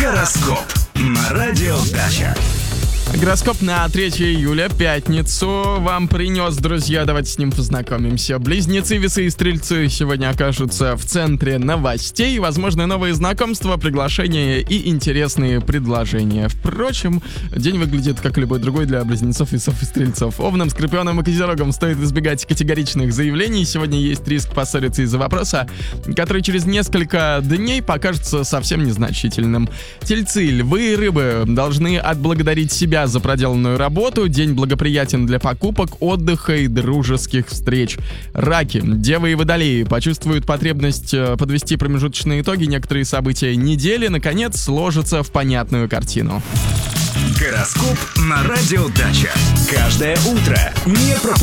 Гороскоп на радио Дача. Гороскоп на 3 июля, пятницу, вам принес, друзья, давайте с ним познакомимся. Близнецы, весы и стрельцы сегодня окажутся в центре новостей. Возможны новые знакомства, приглашения и интересные предложения. Впрочем, день выглядит как любой другой для близнецов, весов и стрельцов. Овнам, скорпионам и козерогам стоит избегать категоричных заявлений. Сегодня есть риск поссориться из-за вопроса, который через несколько дней покажется совсем незначительным. Тельцы, львы и рыбы должны отблагодарить себя за проделанную работу. День благоприятен для покупок, отдыха и дружеских встреч. Раки, девы и водолеи почувствуют потребность подвести промежуточные итоги. Некоторые события недели, наконец, сложатся в понятную картину. Гороскоп на радио Дача. Каждое утро не пропустите.